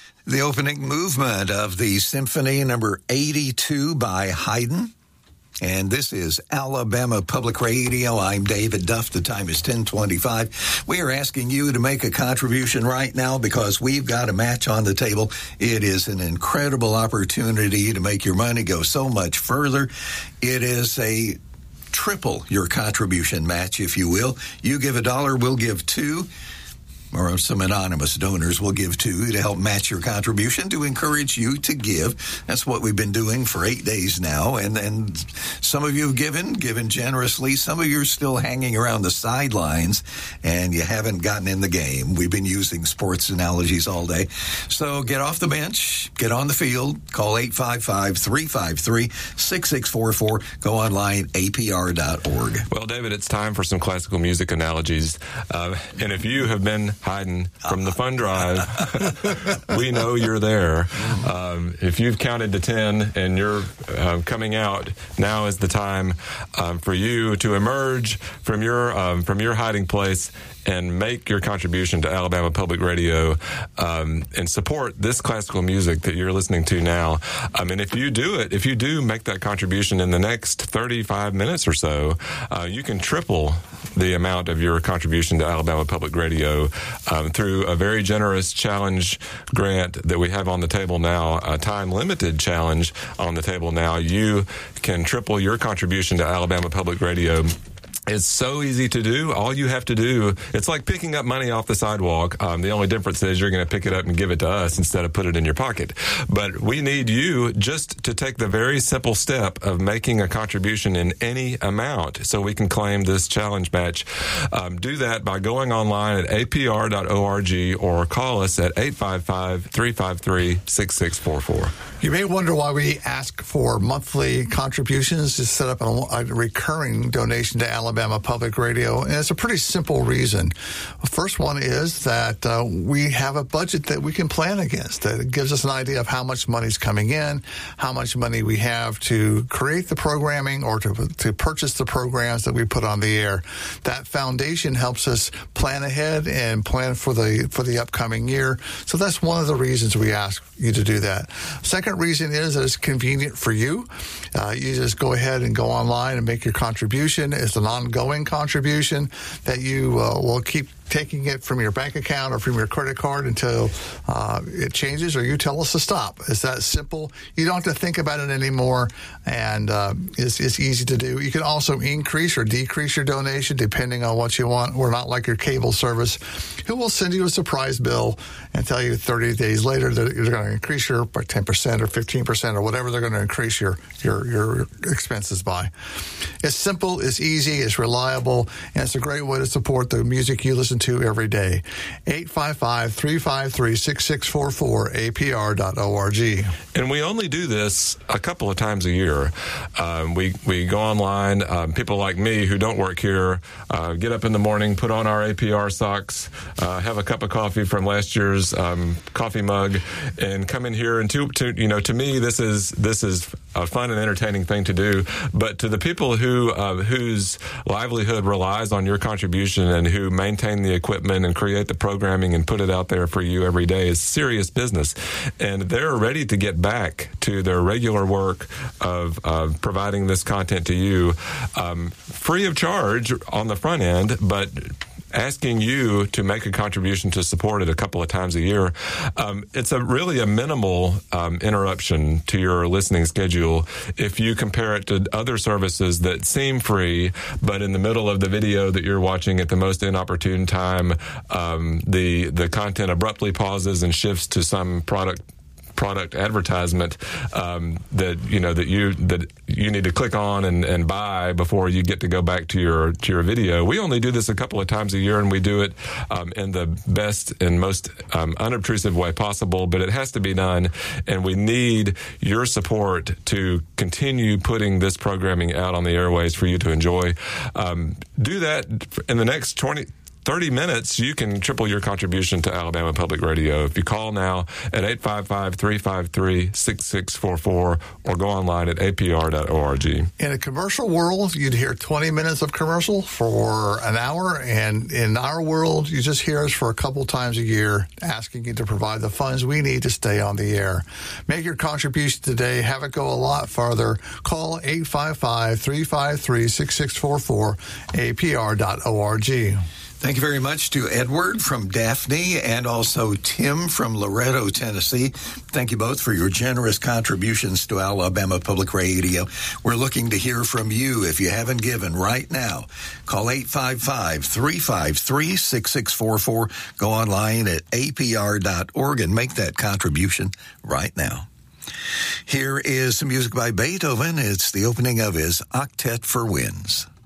The opening movement of the Symphony number 82 by Haydn. And this is Alabama Public Radio. I'm David Duff. The time is 10:25. We are asking you to make a contribution right now because we've got a match on the table. It is an incredible opportunity to make your money go so much further. It is a triple your contribution match, if you will. You give $1, we'll give $2. Or some anonymous donors will give $2 to help match your contribution, to encourage you to give. That's what we've been doing for 8 days now. And some of you have given generously. Some of you are still hanging around the sidelines, and you haven't gotten in the game. We've been using sports analogies all day. So get off the bench, get on the field, call 855-353-6644. Go online, apr.org. Well, David, it's time for some classical music analogies. And if you have been hiding from the fund drive, we know you're there. If you've counted to 10 and you're coming out, now is the time for you to emerge from your hiding place and make your contribution to Alabama Public Radio and support this classical music that you're listening to now. And if you do make that contribution in the next 35 minutes or so, you can triple the amount of your contribution to Alabama Public Radio through a very generous challenge grant that we have on the table now, a time-limited challenge on the table now. You can triple your contribution to Alabama Public Radio. It's so easy to do. All you have to do, it's like picking up money off the sidewalk. The only difference is you're going to pick it up and give it to us instead of put it in your pocket. But we need you just to take the very simple step of making a contribution in any amount so we can claim this challenge match. Do that by going online at apr.org or call us at 855-353-6644. You may wonder why we ask for monthly contributions to set up a recurring donation to Alabama Public Radio, and it's a pretty simple reason. The first one is that we have a budget that we can plan against. That gives us an idea of how much money's coming in, how much money we have to create the programming or to purchase the programs that we put on the air. That foundation helps us plan ahead and plan for the upcoming year. So that's one of the reasons we ask you to do that. Second reason is that it's convenient for you. You just go ahead and go online and make your contribution. It's an ongoing contribution that you will keep taking it from your bank account or from your credit card until it changes or you tell us to stop. It's that simple. You don't have to think about it anymore, and it's easy to do. You can also increase or decrease your donation depending on what you want. We're not like your cable service, who will send you a surprise bill and tell you 30 days later that you're going to increase your by 10% or 15% or whatever they're going to increase your expenses by. It's simple, it's easy, it's reliable, and it's a great way to support the music you listen to every day. 855-353-6644, apr.org. And we only do this a couple of times a year. We go online. People like me who don't work here get up in the morning, put on our APR socks, have a cup of coffee from last year's coffee mug, and come in here. And to me, this is a fun and entertaining thing to do. But to the people whose livelihood relies on your contribution and who maintain the equipment and create the programming and put it out there for you every day, is serious business. And they're ready to get back to their regular work of providing this content to you free of charge on the front end, but asking you to make a contribution to support it a couple of times a year. It's really a minimal interruption to your listening schedule if you compare it to other services that seem free, but in the middle of the video that you're watching at the most inopportune time, the content abruptly pauses and shifts to some product advertisement that you need to click on and buy before you get to go back to your video. We only do this a couple of times a year, and we do it in the best and most unobtrusive way possible, but it has to be done, and we need your support to continue putting this programming out on the airways for you to enjoy. Do that in the next 30 30 minutes, you can triple your contribution to Alabama Public Radio. If you call now at 855-353-6644 or go online at apr.org. In a commercial world, you'd hear 20 minutes of commercial for an hour, and in our world, you just hear us for a couple times a year asking you to provide the funds we need to stay on the air. Make your contribution today. Have it go a lot farther. Call 855-353-6644, apr.org. Thank you very much to Edward from Daphne and also Tim from Loretto, Tennessee. Thank you both for your generous contributions to Alabama Public Radio. We're looking to hear from you. If you haven't given right now, call 855-353-6644. Go online at apr.org and make that contribution right now. Here is some music by Beethoven. It's the opening of his Octet for Winds.